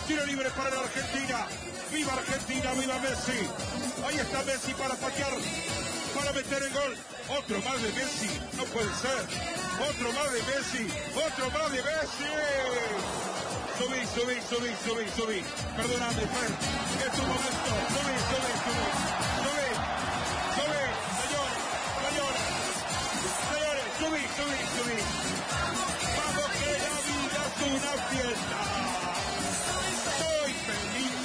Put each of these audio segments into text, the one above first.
Tiro libre para la Argentina. ¡Viva Argentina! ¡Viva Messi! Ahí está Messi para patear, para meter el gol. Otro más de Messi. No puede ser. Otro más de Messi. Otro más de Messi. Subí. Perdóname, Fer. Es tu momento. Subí. Señores, subí. Vamos que la vida es una fiesta. Estoy feliz.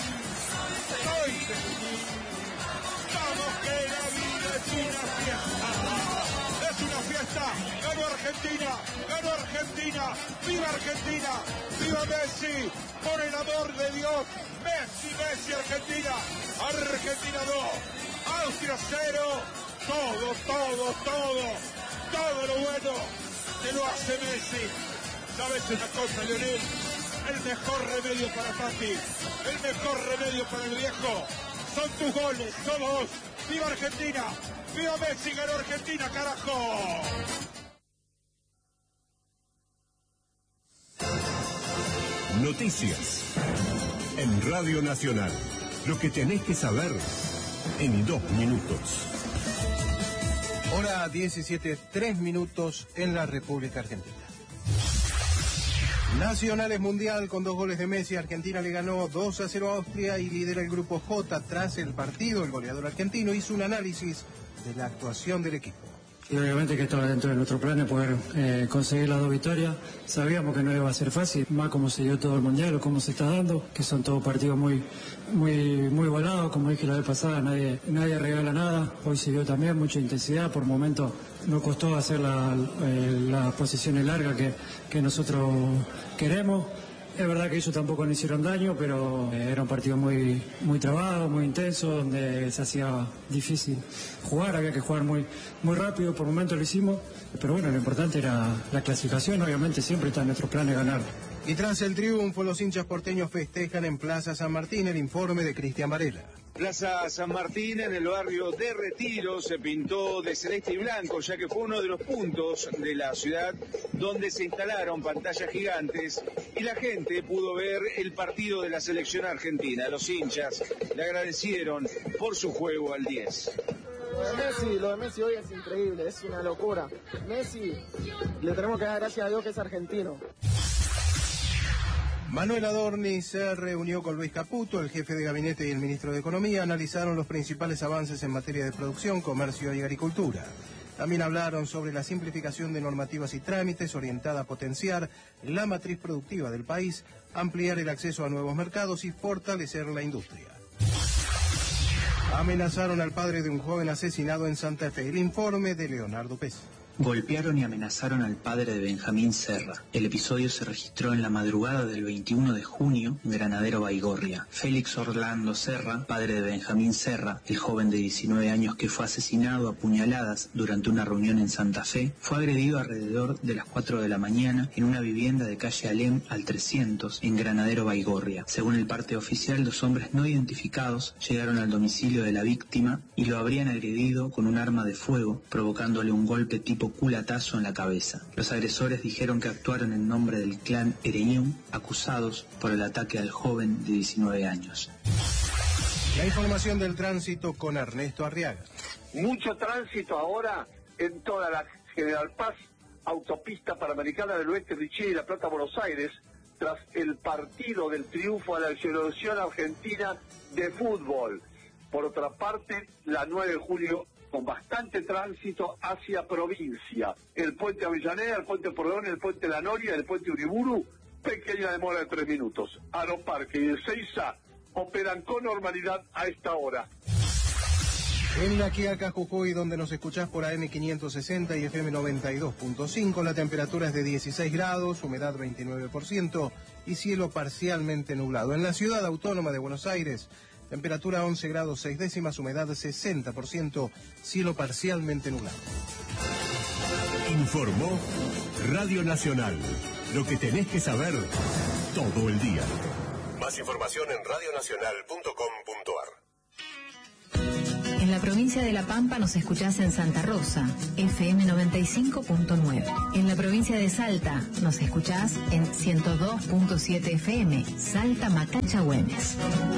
Vamos que la vida es una fiesta. Es una fiesta. Ganó Argentina. ¡Viva Argentina! ¡Viva Messi! Por el amor de Dios. Messi, Argentina. Argentina 2. Austria 0. Todo lo bueno te lo hace Messi. ¿Sabes una cosa, Lionel? El mejor remedio para Pati, el mejor remedio para el viejo, son tus goles, somos. ¡Viva Argentina! ¡Viva Messi! ¡Ganó Argentina, carajo! Noticias en Radio Nacional. Lo que tenés que saber en 2 minutos. Hora 17:03 en la República Argentina. Nacional es mundial con 2 goles de Messi. Argentina le ganó 2-0 a Austria y lidera el grupo J. Tras el partido, el goleador argentino hizo un análisis de la actuación del equipo. Y obviamente que estaba dentro de nuestro plan de poder conseguir las 2 victorias. Sabíamos que no iba a ser fácil, más como se dio todo el mundial o cómo se está dando, que son todos partidos muy volados, como dije la vez pasada, nadie regala nada. Hoy se vio también mucha intensidad, por momentos nos costó hacer las posiciones largas que nosotros queremos. Es verdad que ellos tampoco nos hicieron daño, pero era un partido muy trabado, muy intenso, donde se hacía difícil jugar, había que jugar muy rápido, por momentos lo hicimos, pero bueno, lo importante era la clasificación, obviamente siempre está en nuestro plan de ganar. Y tras el triunfo, los hinchas porteños festejan en Plaza San Martín. El informe de Cristian Varela. Plaza San Martín, en el barrio de Retiro, se pintó de celeste y blanco, ya que fue uno de los puntos de la ciudad donde se instalaron pantallas gigantes y la gente pudo ver el partido de la selección argentina. Los hinchas le agradecieron por su juego al 10. Lo de Messi hoy es increíble, es una locura. Messi, le tenemos que dar gracias a Dios que es argentino. Manuel Adorni se reunió con Luis Caputo, el jefe de gabinete y el ministro de Economía. Analizaron los principales avances en materia de producción, comercio y agricultura. También hablaron sobre la simplificación de normativas y trámites orientada a potenciar la matriz productiva del país, ampliar el acceso a nuevos mercados y fortalecer la industria. Amenazaron al padre de un joven asesinado en Santa Fe. El informe de Leonardo Pez. Golpearon y amenazaron al padre de Benjamín Serra. El episodio se registró en la madrugada del 21 de junio en Granadero Baigorria. Félix Orlando Serra, padre de Benjamín Serra, el joven de 19 años que fue asesinado a puñaladas durante una reunión en Santa Fe, fue agredido alrededor de las 4 de la mañana en una vivienda de calle Alem al 300 en Granadero Baigorria. Según el parte oficial, 2 hombres no identificados llegaron al domicilio de la víctima y lo habrían agredido con un arma de fuego, provocándole un golpe tipo culatazo en la cabeza. Los agresores dijeron que actuaron en nombre del clan Ereñú, acusados por el ataque al joven de 19 años. La información del tránsito con Ernesto Arriaga. Mucho tránsito ahora en toda la General Paz, autopista Panamericana del Oeste, Richie y La Plata, Buenos Aires, tras el partido del triunfo a la selección argentina de fútbol. Por otra parte, la 9 de julio con bastante tránsito hacia provincia. El puente Avellaneda, el puente Porredón, el puente La Noria, el puente Uriburu, pequeña demora de 3 minutos. Aeroparque y Ezeiza operan con normalidad a esta hora. En La Quiaca, Jujuy, donde nos escuchás por AM 560 y FM 92.5, la temperatura es de 16 grados, humedad 29% y cielo parcialmente nublado. En la ciudad autónoma de Buenos Aires, temperatura 11 grados 6 décimas, humedad 60%, cielo parcialmente nublado. Informó Radio Nacional. Lo que tenés que saber todo el día. Más información en radionacional.com.ar. En la provincia de La Pampa nos escuchás en Santa Rosa, FM 95.9. En la provincia de Salta nos escuchás en 102.7 FM, Salta Macacha Güemes.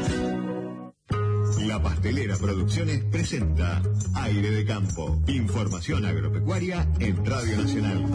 La Pastelera Producciones presenta Aire de Campo. Información agropecuaria en Radio Nacional.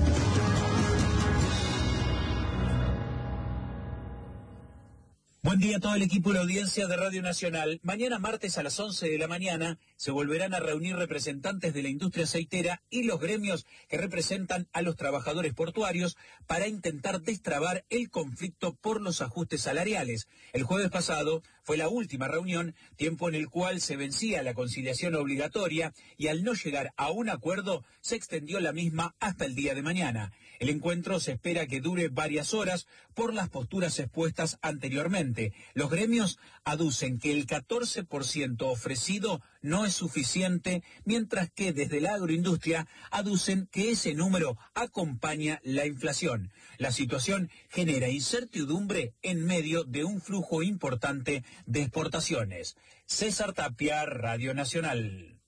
Buen día a todo el equipo y la audiencia de Radio Nacional. Mañana martes a las 11 de la mañana se volverán a reunir representantes de la industria aceitera y los gremios que representan a los trabajadores portuarios para intentar destrabar el conflicto por los ajustes salariales. El jueves pasado fue la última reunión, tiempo en el cual se vencía la conciliación obligatoria y al no llegar a un acuerdo se extendió la misma hasta el día de mañana. El encuentro se espera que dure varias horas por las posturas expuestas anteriormente. Los gremios aducen que el 14% ofrecido no es suficiente, mientras que desde la agroindustria aducen que ese número acompaña la inflación. La situación genera incertidumbre en medio de un flujo importante de exportaciones. César Tapia, Radio Nacional.